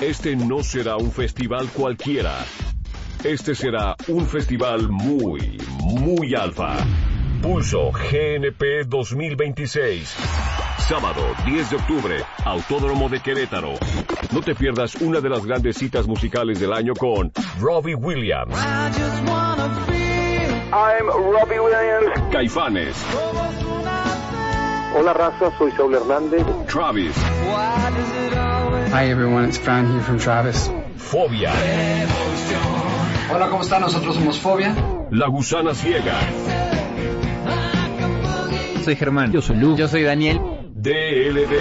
Este no será un festival cualquiera. Este será un festival muy, muy alfa. Pulso GNP 2026. Sábado 10 de octubre, Autódromo de Querétaro. No te pierdas una de las grandes citas musicales del año con Robbie Williams. I'm Robbie Williams. Caifanes. Hola raza, soy Saúl Hernández. Travis. Hi everyone, it's Fran here from Travis. Fobia. Hola, ¿cómo están? Nosotros somos Fobia. La Gusana Ciega. Soy Germán. Yo soy Lu. Yo soy Daniel. DLD.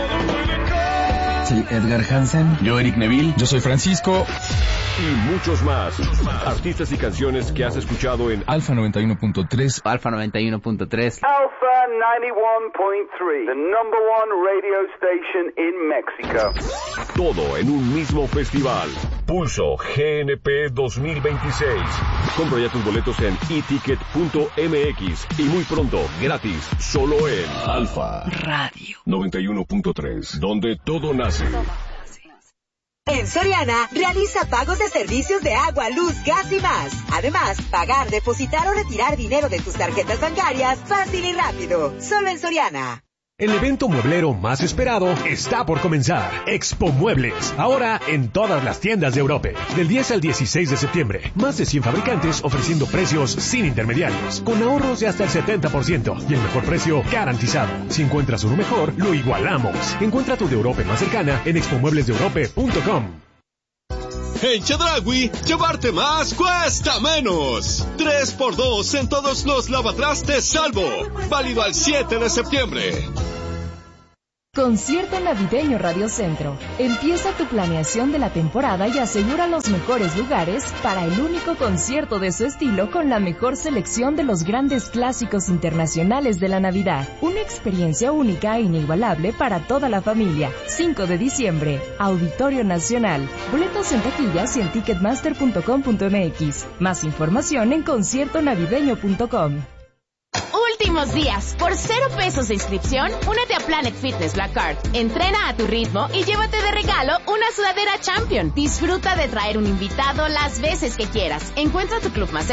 Soy Edgar Hansen. Yo Eric Neville. Yo soy Francisco. Y muchos más. Artistas y canciones que has escuchado en Alfa 91.3. Alfa 91.3. Alpha 91.3, the number one radio station in Mexico. todo en un mismo festival. Pulso GNP 2026. Compra ya tus boletos en eticket.mx y muy pronto, gratis, solo en Alfa Radio 91.3, donde todo nace. En Soriana, realiza pagos de servicios de agua, luz, gas y más. Además, pagar, depositar o retirar dinero de tus tarjetas bancarias fácil y rápido. Solo en Soriana. El evento mueblero más esperado está por comenzar. Expo Muebles, ahora en todas las tiendas de Europa. Del 10 al 16 de septiembre, más de 100 fabricantes ofreciendo precios sin intermediarios, con ahorros de hasta el 70% y el mejor precio garantizado. Si encuentras uno mejor, lo igualamos. Encuentra tu de Europa más cercana en expomueblesdeeurope.com. En Chedraui, llevarte más cuesta menos. 3x2 en todos los lavatrastes Salvo. Válido al 7 de septiembre. Concierto Navideño Radio Centro. Empieza tu planeación de la temporada y asegura los mejores lugares para el único concierto de su estilo con la mejor selección de los grandes clásicos internacionales de la Navidad. Una experiencia única e inigualable para toda la familia. 5 de diciembre, Auditorio Nacional. Boletos en taquillas y en ticketmaster.com.mx. Más información en conciertonavideño.com. Últimos días, por 0 pesos de inscripción, únete a Planet Fitness Black Card. Entrena a tu ritmo y llévate de regalo una sudadera Champion. Disfruta de traer un invitado las veces que quieras. Encuentra tu club más